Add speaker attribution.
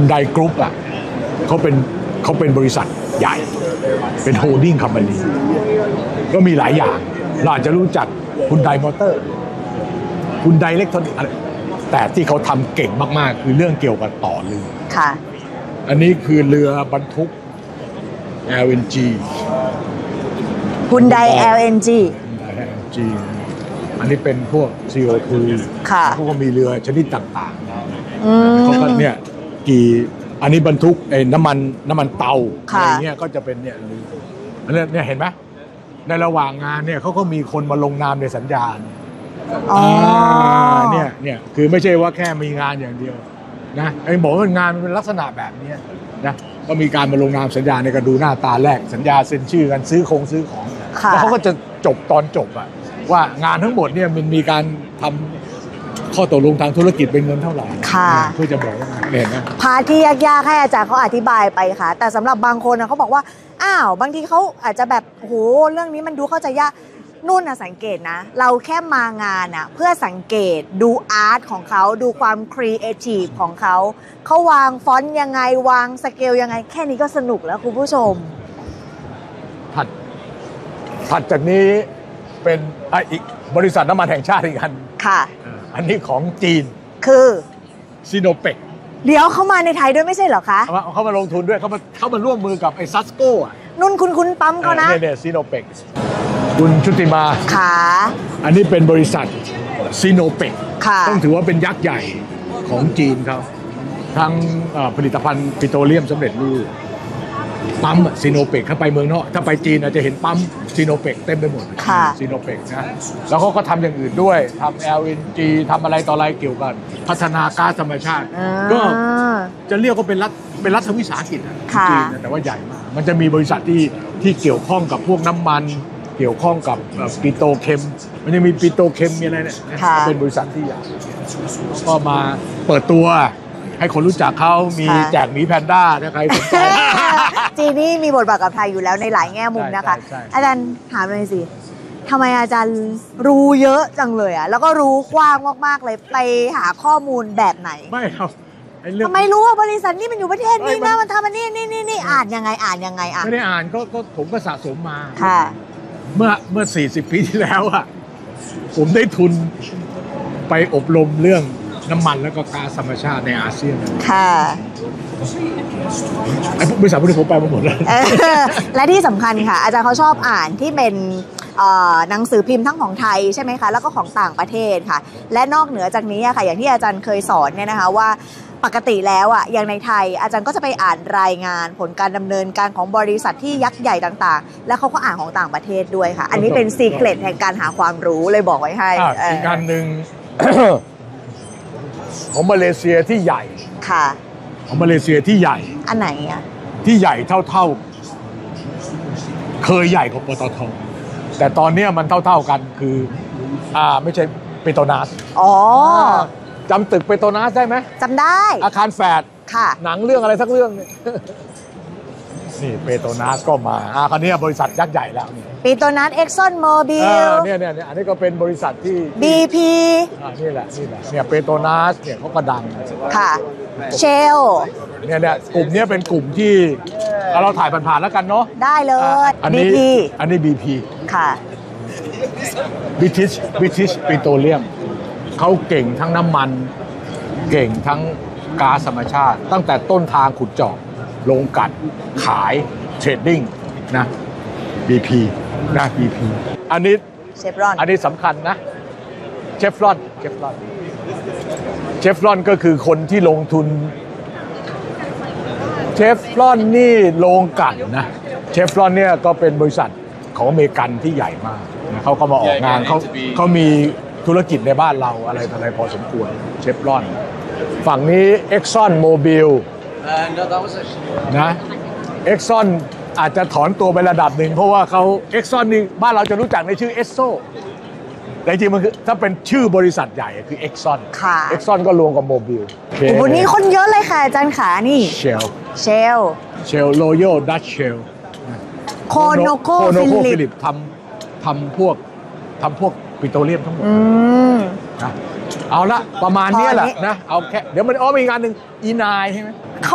Speaker 1: ไดกรุ๊ปอ่ะเขาเป็นบริษัทใหญ่เป็นโฮลดิ้งคอมพานีก็มีหลายอย่างเราอาจจะรู้จักคุณไดมอเตอร์คุณไดอิเล็กทรอนิกส์อะไรแต่ที่เขาทำเก่งมากๆคือเรื่องเกี่ยวกับต่อเรือ
Speaker 2: ค่ะ
Speaker 1: อันนี้คือเรือบรรทุก LNG
Speaker 2: คุณได LNG
Speaker 1: อันนี้เป็นพวก CO2
Speaker 2: ค่ะ
Speaker 1: พวกมีเรือชนิดต่างๆเขาก็เนี่ยอันนี้บรรทุกน้ำมันเตาอะไรเงี้ยก็จะเป็นเนี่ยอันนี้เนี่ยเห็นไหมในระหว่างงานเนี่ยเขาก็มีคนมาลงนามในสัญญาเนี่ยคือไม่ใช่ว่าแค่มีงานอย่างเดียวนะไอ้บอกว่างานมันเป็นลักษณะแบบนี้นะก็มีการมาลงนามสัญญาในการดูหน้าตาแรกสัญญาเซ็นชื่อกันซื้อของแล้วเขาก็จะจบตอนจบอะว่างานทั้งหมดเนี่ยมันมีการทำข้อตกลงทางธุรกิจเป็นเงินเท่าไหร่เพื่อจะบอกว่าเห็นไหม
Speaker 2: พาร์ทที่ยากๆให้อาจารย์เขาอธิบายไปค่ะแต่สำหรับบางคนเขาบอกว่าอ้าวบางทีเขาอาจจะแบบโหเรื่องนี้มันดูเข้าใจยากนุ่นนะสังเกตนะเราแค่มางานอะเพื่อสังเกตดูอาร์ตของเขาดูความครีเอทีฟของเขาวางฟอนต์ยังไงวางสเกลยังไงแค่นี้ก็สนุกแล้วคุณผู้ชม
Speaker 1: ถัดจากนี้เป็นอีกบริษัทน้ำมันแห่งชาติอีกอัน
Speaker 2: ค่ะ
Speaker 1: อันนี้ของจีน
Speaker 2: คือ
Speaker 1: ซิโนเปก
Speaker 2: เดี๋ยวเขามาในไทยด้วยไม่ใช่เหรอคะ
Speaker 1: เขามาลงทุนด้วยเขามาร่วมมือกับไอ้ซัสโก้
Speaker 2: นุ่นคุณปั๊มเขานะ
Speaker 1: เนี่ยซิโนเปกคุณชุติมา
Speaker 2: ค่ะ
Speaker 1: อันนี้เป็นบริษัทซิโนเปก
Speaker 2: ค่ะ
Speaker 1: ต้องถือว่าเป็นยักษ์ใหญ่ของจีนเขาทั้งผลิตภัณฑ์ปิโตรเลียมสำเร็จรูปปั๊มซิโนเปกถ้าไปเมืองนอกถ้าไปจีนอาจจะเห็นปั๊มซิโนเปกเต็มไปหมดซิโนเปกนะแล้วเขาก็ทำอย่างอื่นด้วยทำ LNG ทำอะไรต่ออะไรเกี่ยวกับพัฒนาก๊าซธรรมชาติก็จะเรียกว่าเป็นรัฐวิสาหกิจจีนแต่ว่าใหญ่มากมันจะมีบริษัทที่เกี่ยวข้องกับพวกน้ำมันเกี่ยวข้องกับปิโตรเคมมันจะมีปิโตรเคมมีอะไรเนี่ยเป็นบริษัทที่ใหญ่ก็มาเปิดตัวให้คนรู้จักเขามีแจกหมีแพนด้าถ้าใครสนใจ
Speaker 2: จีนี่มีบทบาทกับไทยอยู่แล้วในหลายแง่มุมนะคะอาจารย์ถามเลยสิทำไมอาจารย์รู้เยอะจังเลยแล้วก็รู้กว้างมากๆเลยไปหาข้อมูลแบบไหน
Speaker 1: ไม่ครับ
Speaker 2: ทำไมรู้ว่าบริษัทนี้มันอยู่ประเทศนี้นะมันทำมันนี่อ่านยังไง
Speaker 1: ไม่ได้อ่านก็ผมก็สะสมมา
Speaker 2: ค่ะ
Speaker 1: เมื่อ40 ปีที่แล้วผมได้ทุนไปอบรมเรื่องน้ำมันแล้วก็ก๊าซธรรมชาติในอาเซียน
Speaker 2: ค่ะ
Speaker 1: ไอ้บริษัทพวกนี้ผมไปมาหมดแล้ว
Speaker 2: และที่สำคัญค่ะอาจารย์เขาชอบอ่านที่เป็นหนังสือพิมพ์ทั้งของไทยใช่ไหมคะแล้วก็ของต่างประเทศค่ะและนอกเหนือจากนี้ค่ะอย่างที่อาจารย์เคยสอนเนี่ยนะคะว่าปกติแล้วอย่างในไทยอาจารย์ก็จะไปอ่านรายงานผลการดำเนินการของบริษัทที่ยักษ์ใหญ่ต่างๆแล้วเขาก็อ่านของต่างประเทศด้วยค่ะอันนี้เป็นซีเคร็ตแห่งการหาความรู้เลยบอกไว้ให้
Speaker 1: อีกการหนึ่งของมาเลเซียที่ใหญ่
Speaker 2: ค่ะ
Speaker 1: ของมาเลเซียที่ใหญ่
Speaker 2: อันไหน
Speaker 1: ที่ใหญ่เท่าเคยใหญ่กว่าปตท.แต่ตอนนี้มันเท่ากันคือไม่ใช่เปโตรนัสจำตึกเปโตรนัสได้ไหม
Speaker 2: จำได้
Speaker 1: อาคารแฝด
Speaker 2: ค่ะ
Speaker 1: หนังเรื่องอะไรสักเรื่องนี่เปโตรนัสก็มาคราวนี้บริษัทยักษ์ใหญ่แล้ว
Speaker 2: เปโตรนัส Exxon Mobil
Speaker 1: เนี่ยอันนี้ก็เป็นบริษัทที่
Speaker 2: BP
Speaker 1: นี่แหละเนี่ยเปโตรนัสเนี่ยเขาก็ดัง
Speaker 2: ค่ะ Shell
Speaker 1: เนี่ยกลุ่มนี้เป็นกลุ่มที่เราถ่ายผ่านๆแล้วกันเนาะ
Speaker 2: ได้เลย
Speaker 1: อันนี้ BP
Speaker 2: ค่ะ
Speaker 1: British Petroleum เขาเก่งทั้งน้ำมันเก่งทั้งก๊าซธรรมชาติตั้งแต่ต้นทางขุดเจาะลงกลั่นขายเทรดดิ้งนะ BP นะ BP อันนี้
Speaker 2: เชฟรอน
Speaker 1: อันนี้สำคัญนะเชฟรอนก็คือคนที่ลงทุนเชฟรอนนี่โรงกลั่นนะเชฟรอนเนี่ยก็เป็นบริษัทของอเมริกันที่ใหญ่มากเขาก็มาออกงานเขามีธุรกิจในบ้านเราอะไรพอสมควรเชฟรอนฝั่งนี้ Exxon Mobil นะ Exxon อาจจะถอนตัวไประดับหนึ่งเพราะว่าเขา Exxon นี่บ้านเราจะรู้จักในชื่อ Esso แต่จริงมันคือถ้าเป็นชื่อบริษัทใหญ่คือ Exxon
Speaker 2: ค่ะ
Speaker 1: Exxon ก็รวมกับ Mobil
Speaker 2: วันนี้คนเยอะเลยค่ะอาจารย์ขานี่ Shell
Speaker 1: Royal Dutch Shell
Speaker 2: ConocoPhillips
Speaker 1: ทำพวกปิโตรเลียมทั้งหมดนะเอาละประมาณนี้แหละนะเอาแค่เดี๋ยวมันมีงานหนึ่งอีนายใช่ไหม